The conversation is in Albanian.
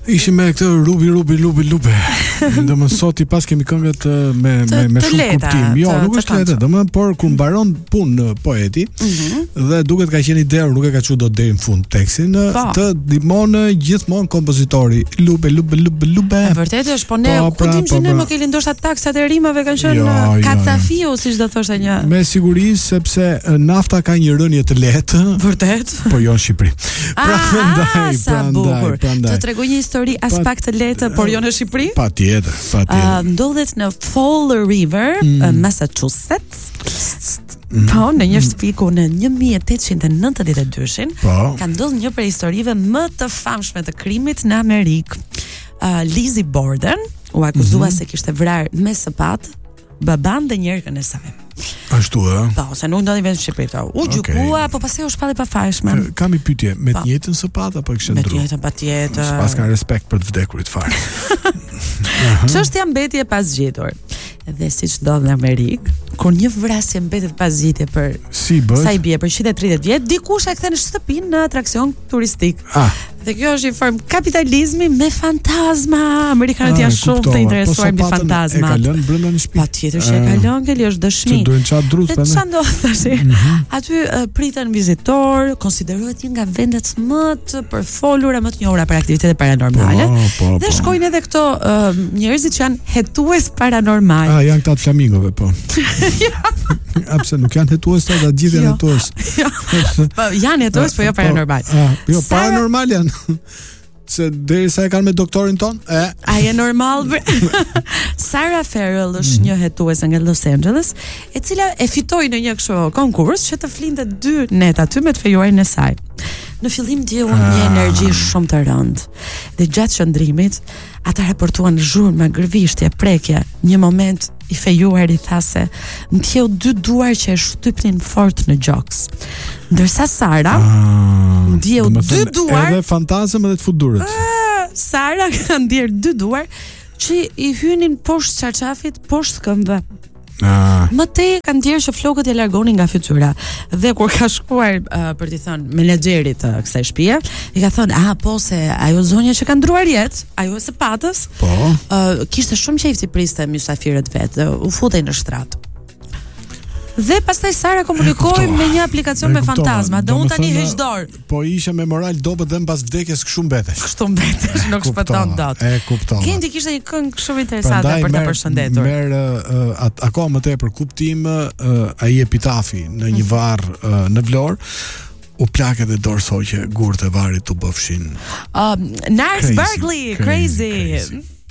Ishim me këtë rubi. Domethënë sot I pas kemi këngët me shumë kuptim. Jo, nuk është lehtë, domethënë por kur mbaron punë poeti dhe duket ka qenë ide, nuk e ka thënë dot deri në fund tekstin, të ndihmon gjithmonë kompozitori. Lube. Vërtet është, po ne ku dim që ne më kemi ndoshta taksat e rimave kanë qenë kacafiu, siç do thoshte një. Me siguri sepse nafta ka një rënje të lehtë. Vërtet? Po jo në Shqipëri. Prandaj. Të tregoj një histori as pak të lehtë, por jo në Shqipëri? Patjetër. Ndodhet në Fall River, Massachusetts. Po, në një shtëpi ku në 1892-shin ka ndodhur një prej historive më të famshme të krimit në Amerikë. Lizzie Borden u akuzua se kishte vrarë me sapat baban dhe njerëkën e saj. Ashtu ë? Po, se nuk ndodhi vetëm në Shqipëri. U gjykua, po pastaj u shpalli pafajshme. Kam një pyetje, me të njëjtën sapat apo kishte ndryshuar? Me të njëjtën patjetër. Pas ka respekt për të vdekurit fare. Çështja mbeti e pazgjitur. Dhe siç ndodh në Amerikë, kur një vrasje mbetet pazgjitje për sa I bie për 130 vjet, dikush e kthen në shtëpinë në atraksion turistik. Dhe kjo është një formë kapitalizmi me fantazma. Amerikanët janë shumë të interesuar mbi fantazmat. E ka lënë brenda në shtëpi. Patjetër që e ka lënë, Geli është dëshmi. Që duhen çat drut prandaj. Çfarë ndodh tash? Aty priten vizitor, konsiderohet një nga vendet më të përfolura, më të njohura për aktivitete paranormale. Dhe shkojnë edhe këto njerëzit që janë hetues paranormal. Janë këta të flamingove, po. Pse nuk janë hetues të gjithë janë hetues. Po janë hetues, po jo paranormal. Jo paranormal janë. Se derisa e kanë me doktorin ton? A je normal? Sarah Farrell është një hetuese nga Los Angeles, e cila e fitoi në një kështu konkurs që të flinte 2 net aty me të fejuarin e saj. Në fillim djeu një energji shumë të rëndë. Dhe gjatë qëndrimit, ata raportuan zhurmë, gërvishtje, prekje. Një moment I fejuar I tha se ndjeu 2 duar që e shtypnin fort në gjoks. Ndërsa Sara ndjeu 2 duar. Edhe fantazëm edhe të fut durët. Sara ka ndjer 2 duar që I hynin poshtë çarçafit, poshtë këmbëve. Më tej kanë ndjer që flokët e largonin nga fytyra. Dhe kur ka shkuar për t'i thënë menaxherit të kësaj shtëpie, I ka thënë, po se ajo zonja që ka ndruar jetë, ajo e sapatës, kishte shumë qejf të priste mysafirët vet, dhe u futej në shtrat. Dhe pastaj Sara komunikoi me një aplikacion me fantazma, dhe unë tani heq dorë. Po isha me moral dobët dhe mbas vdekjes kështu mbetesh. Kështu mbetesh, nuk shpëton dot. E kuptoj. Kendi kishte një këngë shumë interesante për të përshëndetur. Merr akoma më tepër kuptim ai epitafi në një varr në Vlorë. U plakët dhe dorësoqe gurët e varit u bëfshin. Nars Barkley, crazy.